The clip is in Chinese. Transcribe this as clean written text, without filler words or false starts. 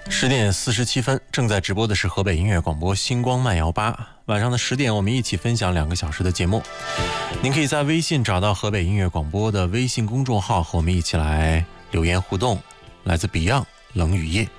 10点47分，正在直播的是河北音乐广播星光慢摇吧。晚上的10点，我们一起分享2个小时的节目。您可以在微信找到河北音乐广播的微信公众号，和我们一起来留言互动。来自 Beyond 冷雨夜。